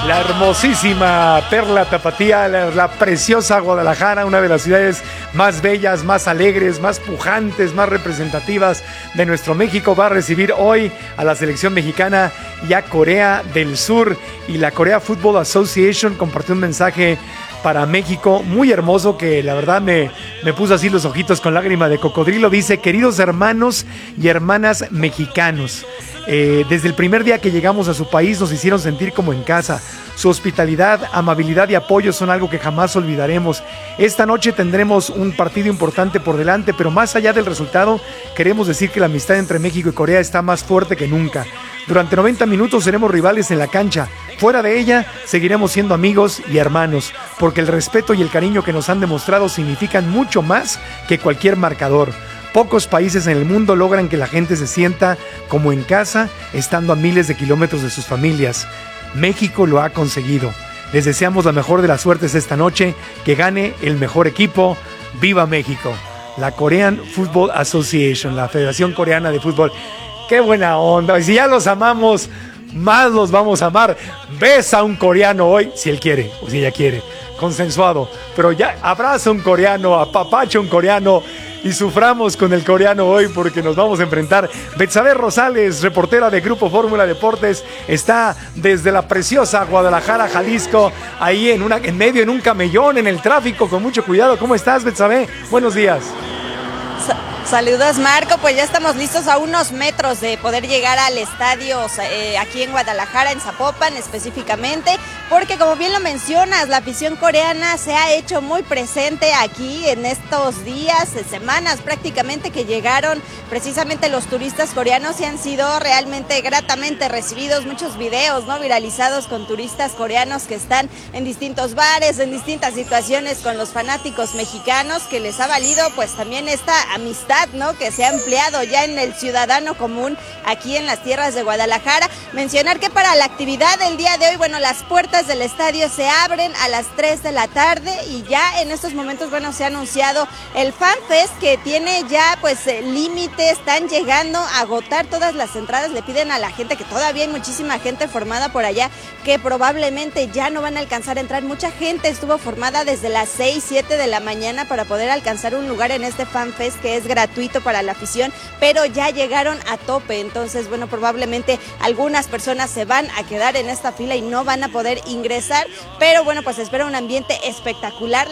La hermosísima Perla Tapatía, la preciosa Guadalajara, una de las ciudades más bellas, más alegres, más pujantes, más representativas de nuestro México, va a recibir hoy a la selección mexicana y a Corea del Sur. Y la Korea Football Association compartió un mensaje para México muy hermoso que la verdad me puso así los ojitos con lágrima de cocodrilo. Dice: queridos hermanos y hermanas mexicanos, desde el primer día que llegamos a su país nos hicieron sentir como en casa. Su hospitalidad, amabilidad y apoyo son algo que jamás olvidaremos. Esta noche tendremos un partido importante por delante, pero más allá del resultado, queremos decir que la amistad entre México y Corea está más fuerte que nunca. Durante 90 minutos seremos rivales en la cancha. Fuera de ella, seguiremos siendo amigos y hermanos, porque el respeto y el cariño que nos han demostrado significan mucho más que cualquier marcador. Pocos países en el mundo logran que la gente se sienta como en casa, estando a miles de kilómetros de sus familias. México lo ha conseguido. Les deseamos la mejor de las suertes esta noche, que gane el mejor equipo. ¡Viva México! La Korean Football Association, la Federación Coreana de Fútbol. ¡Qué buena onda! Y si ya los amamos, más los vamos a amar. Besa a un coreano hoy, si él quiere, o si ella quiere, consensuado. Pero ya abraza a un coreano, apapacha a un coreano y suframos con el coreano hoy porque nos vamos a enfrentar. Betsabe Rosales, reportera de Grupo Fórmula Deportes, está desde la preciosa Guadalajara, Jalisco, ahí en medio, en un camellón, en el tráfico, con mucho cuidado. ¿Cómo estás, Betsabe? Buenos días. Saludos, Marco. Pues ya estamos listos a unos metros de poder llegar al estadio aquí en Guadalajara, en Zapopan específicamente, porque como bien lo mencionas, la afición coreana se ha hecho muy presente aquí en estos días, semanas prácticamente, que llegaron precisamente los turistas coreanos y han sido realmente gratamente recibidos. Muchos videos, ¿no?, viralizados con turistas coreanos que están en distintos bares, en distintas situaciones con los fanáticos mexicanos, que les ha valido pues también esta amistad, ¿no?, que se ha empleado ya en el ciudadano común aquí en las tierras de Guadalajara. Mencionar que para la actividad del día de hoy, bueno, las puertas del estadio se abren a las 3 de la tarde y ya en estos momentos, bueno, se ha anunciado el Fan Fest, que tiene ya pues límite, están llegando a agotar todas las entradas. Le piden a la gente, que todavía hay muchísima gente formada por allá, que probablemente ya no van a alcanzar a entrar. Mucha gente estuvo formada desde las 6, 7 de la mañana para poder alcanzar un lugar en este Fan Fest, que es gratuito para la afición, pero ya llegaron a tope. Entonces, bueno, probablemente algunas personas se van a quedar en esta fila y no van a poder ingresar, pero bueno, pues espera un ambiente espectacular.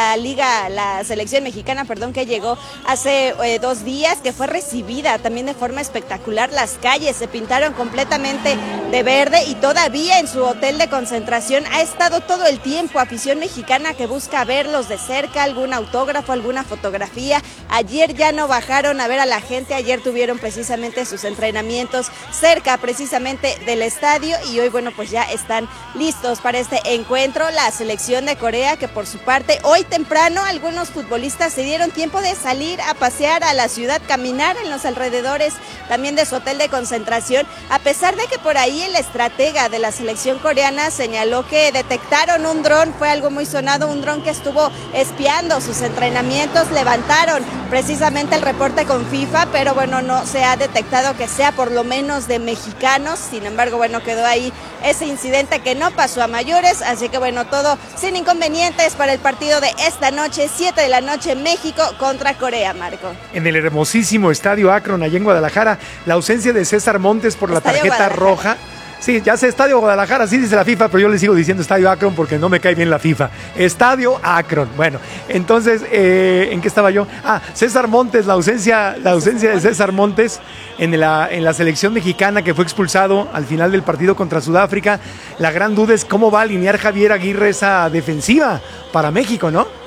La selección mexicana, que llegó hace 2 días, que fue recibida también de forma espectacular. Las calles se pintaron completamente de verde y todavía en su hotel de concentración ha estado todo el tiempo afición mexicana que busca verlos de cerca, algún autógrafo, alguna fotografía. Ayer ya no bajaron a ver a la gente, ayer tuvieron precisamente sus entrenamientos cerca precisamente del estadio y hoy, bueno, pues ya están listos para este encuentro. La selección de Corea, que por su parte hoy temprano algunos futbolistas se dieron tiempo de salir a pasear a la ciudad, caminar en los alrededores también de su hotel de concentración, a pesar de que por ahí el estratega de la selección coreana señaló que detectaron un dron, fue algo muy sonado, un dron que estuvo espiando sus entrenamientos. Levantaron precisamente el reporte con FIFA, pero bueno, no se ha detectado que sea por lo menos de mexicanos. Sin embargo, bueno, quedó ahí ese incidente que no pasó a mayores, así que bueno, todo sin inconvenientes para el partido de esta noche, 7 de la noche, México contra Corea, Marco. En el hermosísimo Estadio Akron, allá en Guadalajara, la ausencia de César Montes por la tarjeta roja. Sí, ya sé, Estadio Guadalajara, sí dice la FIFA, pero yo le sigo diciendo Estadio Akron porque no me cae bien la FIFA. Estadio Akron. Bueno, entonces, ¿en qué estaba yo? César Montes, la ausencia de César Montes en la selección mexicana, que fue expulsado al final del partido contra Sudáfrica. La gran duda es cómo va a alinear Javier Aguirre esa defensiva para México, ¿no?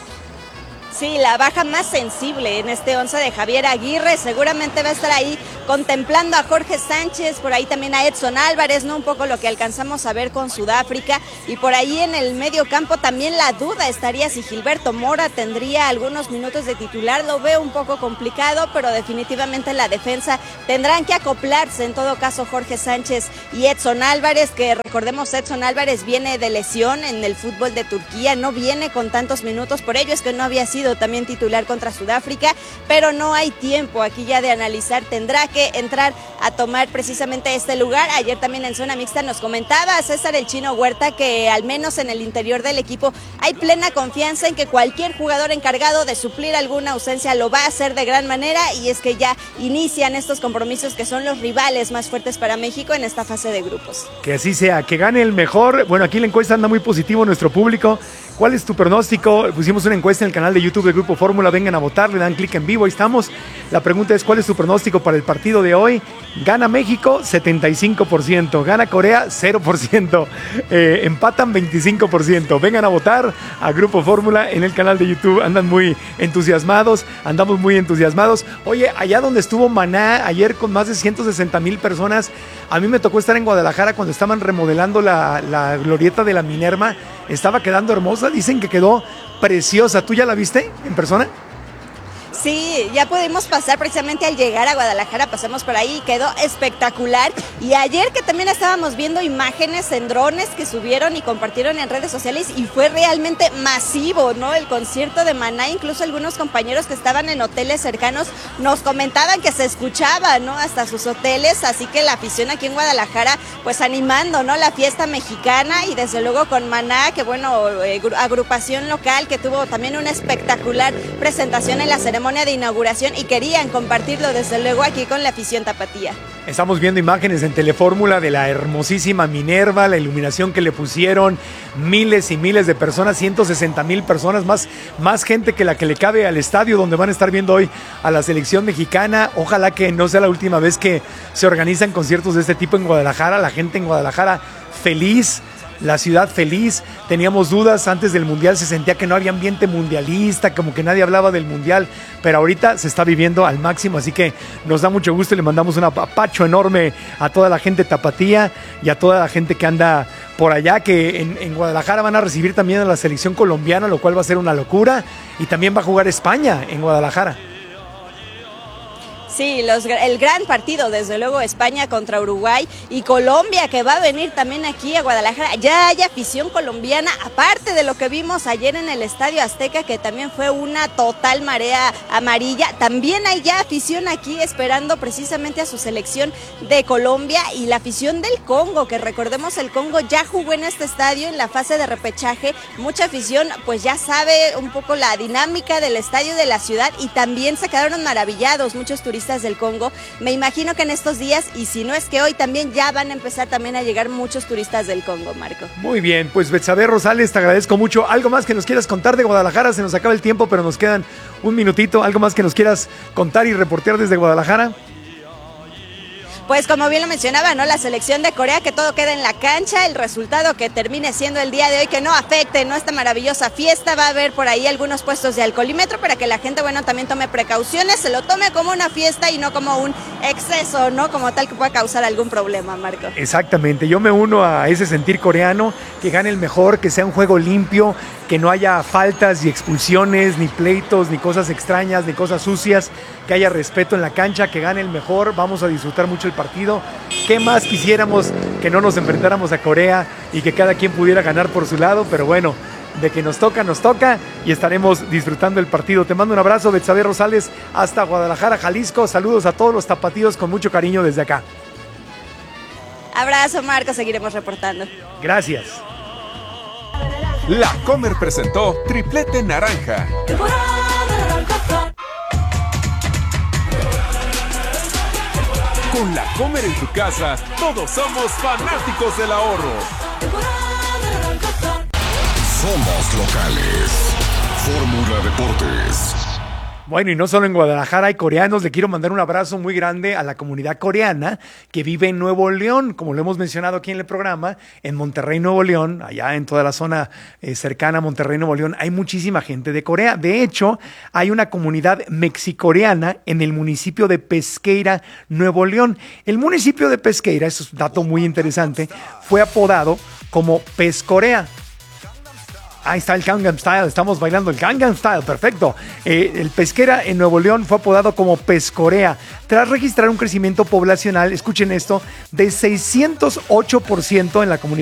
Sí, la baja más sensible en este 11 de Javier Aguirre. Seguramente va a estar ahí contemplando a Jorge Sánchez, por ahí también a Edson Álvarez, ¿no? Un poco lo que alcanzamos a ver con Sudáfrica. Y por ahí en el medio campo también la duda estaría si Gilberto Mora tendría algunos minutos de titular. Lo veo un poco complicado, pero definitivamente en la defensa tendrán que acoplarse, en todo caso, Jorge Sánchez y Edson Álvarez, que recordemos, Edson Álvarez viene de lesión en el fútbol de Turquía, no viene con tantos minutos, por ello es que no había sido también titular contra Sudáfrica, pero no hay tiempo aquí ya de analizar. Tendrá que entrar a tomar precisamente este lugar. Ayer también en zona mixta nos comentaba César el Chino Huerta que al menos en el interior del equipo hay plena confianza en que cualquier jugador encargado de suplir alguna ausencia lo va a hacer de gran manera, y es que ya inician estos compromisos que son los rivales más fuertes para México en esta fase de grupos. Que así sea, que gane el mejor. Bueno, aquí la encuesta anda muy positivo nuestro público. ¿Cuál es tu pronóstico? Pusimos una encuesta en el canal de YouTube del Grupo Fórmula. Vengan a votar, le dan clic en vivo, ahí estamos. La pregunta es, ¿cuál es tu pronóstico para el partido de hoy? Gana México, 75%. Gana Corea, 0%. Empatan, 25%. Vengan a votar a Grupo Fórmula en el canal de YouTube. Andan muy entusiasmados, andamos muy entusiasmados. Oye, allá donde estuvo Maná ayer con más de 160,000 personas, a mí me tocó estar en Guadalajara cuando estaban remodelando la glorieta de la Minerva. Estaba quedando hermosa, dicen que quedó preciosa. ¿Tú ya la viste en persona? Sí, ya pudimos pasar precisamente al llegar a Guadalajara, pasamos por ahí y quedó espectacular. Y ayer que también estábamos viendo imágenes en drones que subieron y compartieron en redes sociales y fue realmente masivo, ¿no? El concierto de Maná, incluso algunos compañeros que estaban en hoteles cercanos nos comentaban que se escuchaba, ¿no? Hasta sus hoteles, así que la afición aquí en Guadalajara pues animando, ¿no? La fiesta mexicana y desde luego con Maná, que bueno, agrupación local que tuvo también una espectacular presentación en la ceremonia de inauguración y querían compartirlo desde luego aquí con la afición tapatía. Estamos viendo imágenes en Telefórmula de la hermosísima Minerva, la iluminación que le pusieron, miles y miles de personas, 160,000 personas, más gente que la que le cabe al estadio donde van a estar viendo hoy a la selección mexicana. Ojalá que no sea la última vez que se organizan conciertos de este tipo en Guadalajara. La gente en Guadalajara feliz, la ciudad feliz. Teníamos dudas antes del Mundial, se sentía que no había ambiente mundialista, como que nadie hablaba del Mundial, pero ahorita se está viviendo al máximo, así que nos da mucho gusto y le mandamos un apapacho enorme a toda la gente tapatía y a toda la gente que anda por allá, que en Guadalajara van a recibir también a la selección colombiana, lo cual va a ser una locura, y también va a jugar España en Guadalajara. Sí, el gran partido, desde luego, España contra Uruguay y Colombia, que va a venir también aquí a Guadalajara. Ya hay afición colombiana, aparte de lo que vimos ayer en el Estadio Azteca, que también fue una total marea amarilla. También hay ya afición aquí esperando precisamente a su selección de Colombia, y la afición del Congo, que recordemos el Congo ya jugó en este estadio en la fase de repechaje. Mucha afición pues ya sabe un poco la dinámica del estadio de la ciudad y también se quedaron maravillados muchos turistas del Congo. Me imagino que en estos días, y si no es que hoy, también ya van a empezar también a llegar muchos turistas del Congo, Marco. Muy bien, pues Betsabe Rosales, te agradezco mucho. ¿Algo más que nos quieras contar de Guadalajara? Se nos acaba el tiempo, pero nos quedan un minutito. ¿Algo más que nos quieras contar y reportear desde Guadalajara? Pues como bien lo mencionaba, ¿no? La selección de Corea, que todo queda en la cancha, el resultado que termine siendo el día de hoy, que no afecte, ¿no? Esta maravillosa fiesta. Va a haber por ahí algunos puestos de alcoholímetro para que la gente, bueno, también tome precauciones, se lo tome como una fiesta y no como un exceso, ¿no? Como tal que pueda causar algún problema, Marco. Exactamente, yo me uno a ese sentir coreano, que gane el mejor, que sea un juego limpio, que no haya faltas y expulsiones, ni pleitos, ni cosas extrañas, ni cosas sucias, que haya respeto en la cancha, que gane el mejor. Vamos a disfrutar mucho el partido. ¿Qué más quisiéramos que no nos enfrentáramos a Corea y que cada quien pudiera ganar por su lado? Pero bueno, de que nos toca y estaremos disfrutando el partido. Te mando un abrazo, Betsabe Rosales, hasta Guadalajara, Jalisco. Saludos a todos los tapatíos con mucho cariño desde acá. Abrazo, Marco, seguiremos reportando. Gracias. La Comer presentó Triplete Naranja. Con La Comer en tu casa, todos somos fanáticos del ahorro. Somos locales. Fórmula Deportes. Bueno, y no solo en Guadalajara hay coreanos. Le quiero mandar un abrazo muy grande a la comunidad coreana que vive en Nuevo León, como lo hemos mencionado aquí en el programa, en Monterrey, Nuevo León, allá en toda la zona cercana a Monterrey, Nuevo León, hay muchísima gente de Corea. De hecho, hay una comunidad mexicoreana en el municipio de Pesqueira, Nuevo León. El municipio de Pesqueira, eso es un dato muy interesante, fue apodado como Pescorea. Ahí está el Gangnam Style, estamos bailando el Gangnam Style, perfecto. El Pesquera en Nuevo León fue apodado como Pescorea, tras registrar un crecimiento poblacional, escuchen esto, de 608% en la comunidad